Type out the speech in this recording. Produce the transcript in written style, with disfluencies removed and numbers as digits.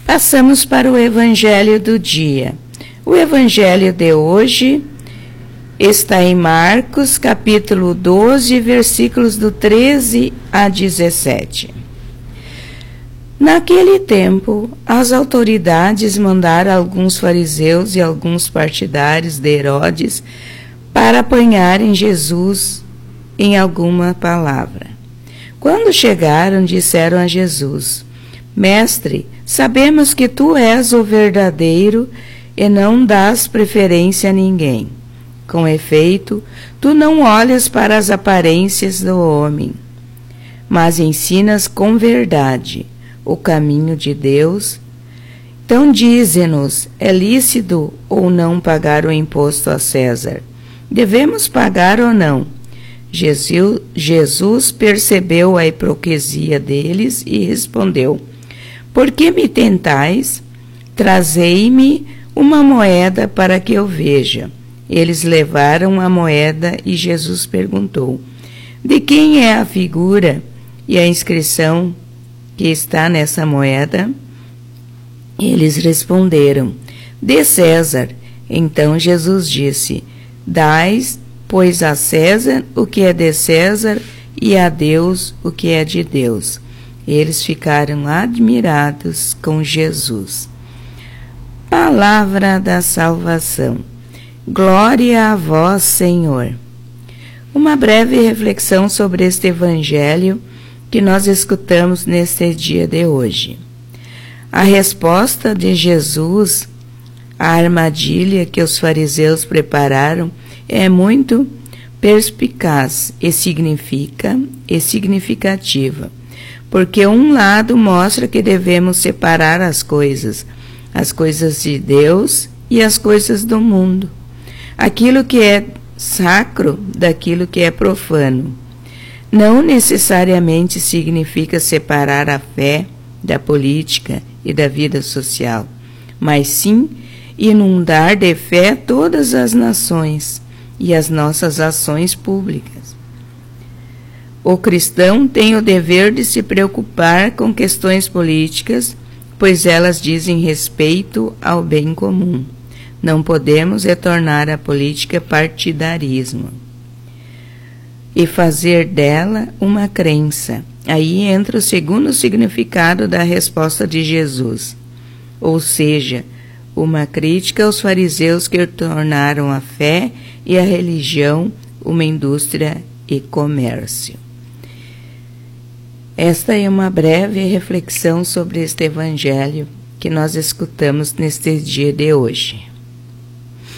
Passamos para o Evangelho do dia. O Evangelho de hoje está em Marcos, capítulo 12, versículos do 13 a 17. Naquele tempo, as autoridades mandaram alguns fariseus e alguns partidários de Herodes para apanharem Jesus em alguma palavra. Quando chegaram, disseram a Jesus: Mestre, sabemos que tu és o verdadeiro e não dás preferência a ninguém. Com efeito, tu não olhas para as aparências do homem, mas ensinas com verdade o caminho de Deus. Então dize-nos, é lícito ou não pagar o imposto a César? Devemos pagar ou não? Jesus percebeu a hipocrisia deles e respondeu: Por que me tentais? Trazei-me uma moeda para que eu veja. Eles levaram a moeda e Jesus perguntou: De quem é a figura e a inscrição que está nessa moeda? Eles responderam: De César. Então Jesus disse: Dais, pois, a César o que é de César e a Deus o que é de Deus. Eles ficaram admirados com Jesus. Palavra da salvação. Glória a vós, Senhor. Uma breve reflexão sobre este evangelho que nós escutamos neste dia de hoje. A resposta de Jesus à armadilha que os fariseus prepararam é muito perspicaz e significativa, porque um lado mostra que devemos separar as coisas de Deus e as coisas do mundo, aquilo que é sacro daquilo que é profano. Não necessariamente significa separar a fé da política e da vida social, mas sim inundar de fé todas as nações e as nossas ações públicas. O cristão tem o dever de se preocupar com questões políticas, pois elas dizem respeito ao bem comum. Não podemos retornar à política partidarismo e fazer dela uma crença. Aí entra o segundo significado da resposta de Jesus, ou seja, uma crítica aos fariseus que tornaram a fé e a religião uma indústria e comércio. Esta é uma breve reflexão sobre este evangelho que nós escutamos neste dia de hoje.